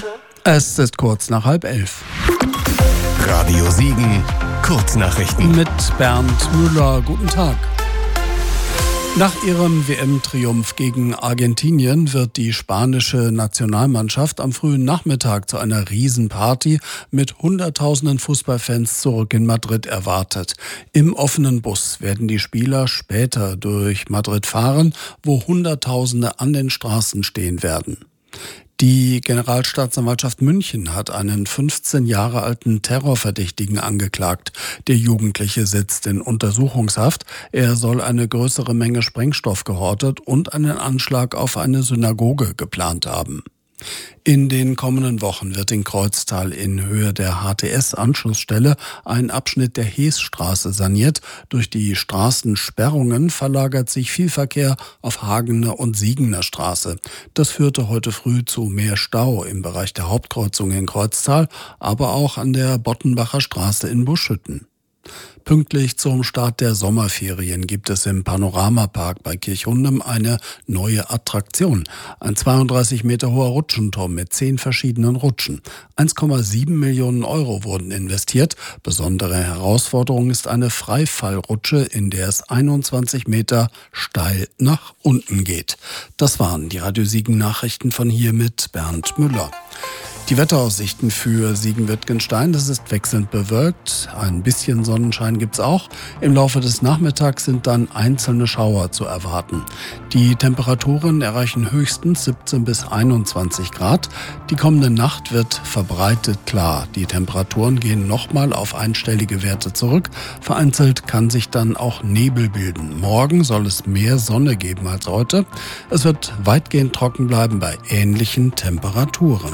Es ist kurz nach 10:30. Radio Siegen, Kurznachrichten. Mit Bernd Müller, guten Tag. Nach ihrem WM-Triumph gegen Argentinien wird die spanische Nationalmannschaft am frühen Nachmittag zu einer Riesenparty mit Hunderttausenden Fußballfans zurück in Madrid erwartet. Im offenen Bus werden die Spieler später durch Madrid fahren, wo Hunderttausende an den Straßen stehen werden. Die Generalstaatsanwaltschaft München hat einen 15 Jahre alten Terrorverdächtigen angeklagt. Der Jugendliche sitzt in Untersuchungshaft. Er soll eine größere Menge Sprengstoff gehortet und einen Anschlag auf eine Synagoge geplant haben. In den kommenden Wochen wird in Kreuztal in Höhe der HTS-Anschlussstelle ein Abschnitt der Heesstraße saniert. Durch die Straßensperrungen verlagert sich viel Verkehr auf Hagener und Siegener Straße. Das führte heute früh zu mehr Stau im Bereich der Hauptkreuzung in Kreuztal, aber auch an der Bottenbacher Straße in Buschütten. Pünktlich zum Start der Sommerferien gibt es im Panoramapark bei Kirchhundem eine neue Attraktion. Ein 32 Meter hoher Rutschenturm mit 10 verschiedenen Rutschen. 1,7 Millionen Euro wurden investiert. Besondere Herausforderung ist eine Freifallrutsche, in der es 21 Meter steil nach unten geht. Das waren die Radio Siegen Nachrichten von hier mit Bernd Müller. Die Wetteraussichten für Siegen-Wittgenstein, das ist wechselnd bewölkt. Ein bisschen Sonnenschein gibt's auch. Im Laufe des Nachmittags sind dann einzelne Schauer zu erwarten. Die Temperaturen erreichen höchstens 17 bis 21 Grad. Die kommende Nacht wird verbreitet klar. Die Temperaturen gehen nochmal auf einstellige Werte zurück. Vereinzelt kann sich dann auch Nebel bilden. Morgen soll es mehr Sonne geben als heute. Es wird weitgehend trocken bleiben bei ähnlichen Temperaturen.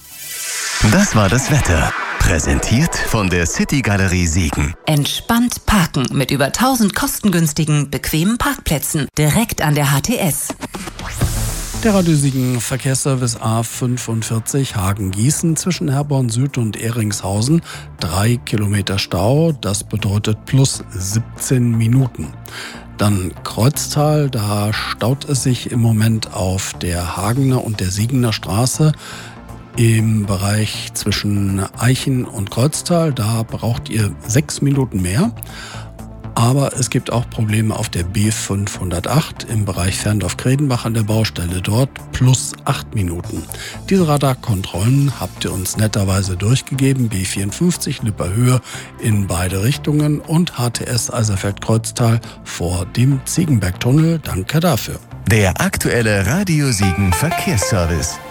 Das war das Wetter. Präsentiert von der City Galerie Siegen. Entspannt parken mit über 1000 kostengünstigen, bequemen Parkplätzen direkt an der HTS. Der Radio Siegen Verkehrsservice A45 Hagen-Gießen zwischen Herborn Süd und Ehringshausen. 3 Kilometer Stau, das bedeutet plus 17 Minuten. Dann Kreuztal, da staut es sich im Moment auf der Hagener und der Siegener Straße. Im Bereich zwischen Eichen und Kreuztal, da braucht ihr 6 Minuten mehr. Aber es gibt auch Probleme auf der B508 im Bereich Ferndorf-Kredenbach an der Baustelle. Dort plus 8 Minuten. Diese Radarkontrollen habt ihr uns netterweise durchgegeben. B54 Lipperhöhe in beide Richtungen und HTS Eiserfeld-Kreuztal vor dem Ziegenbergtunnel. Danke dafür. Der aktuelle Radio Siegen Verkehrsservice.